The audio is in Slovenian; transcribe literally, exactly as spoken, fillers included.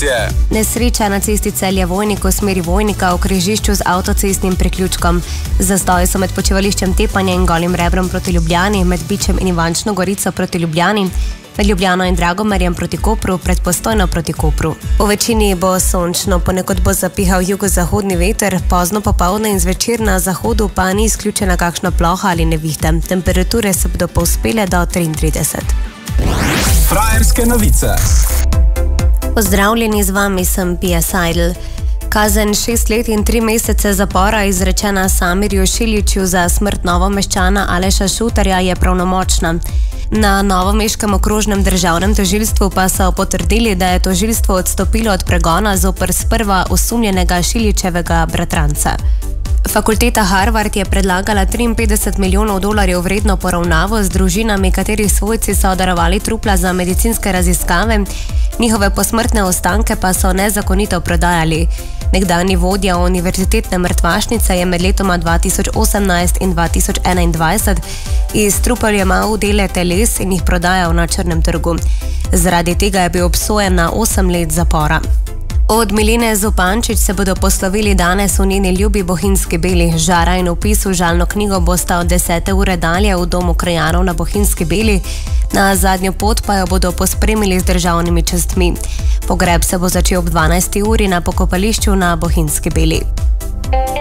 informacije. Nesreča na cesti Celje-Vojnik v smeri Vojnika v križišču z avtocestnim priključkom. Zastoj so med počivališčem Tepanje in Golim Rebrom proti Ljubljani, med Bičem in Ivančno Gorico proti Ljubljani, med Ljubljano in Dragomerjem proti Kopru, pred Postojno proti Kopru. V večini bo sončno, ponekod bo zapihal jugozahodni veter, pozno popoldne in zvečer na zahodu pa ni izključena kakšna ploha ali nevihta. Temperature se bodo povzpele do triintrideset. Frajerske novice. Pozdravljeni, z vami sem Pia Seidel. Kazen šest let in tri mesece zapora izrečena Samirju Šiljiću za smrt novomeščana Aleša Šutarja je pravnomočna. Na novomeškem okrožnem državnem tožilstvu pa so potrdili, da je tožilstvo odstopilo od pregona zoper sprva osumljenega Šiljićevega bratranca. Fakulteta Harvard je predlagala triinpetdeset milijonov dolarjev vredno poravnavo z družinami, katerih svojci so darovali trupla za medicinske raziskave, njihove posmrtne ostanke pa so nezakonito prodajali. Nekdanji vodja univerzitetne mrtvašnice je med letoma dva tisoč osemnajst in dva tisoč enaindvajset iz trupel jemal dele teles in jih prodajal na črnem trgu. Zaradi tega je bil obsojen na osem let zapora. Od Milene Zupančič se bodo poslovili danes v njeni ljubi Bohinjski Beli. Žara in vpis v žalno knjigo bosta od desete ure dalje v domu krajanov na Bohinjski Beli, na zadnjo pot pa jo bodo pospremili z državnimi častmi. Pogreb se bo začel ob dvanajsti uri na pokopališču na Bohinjski Beli.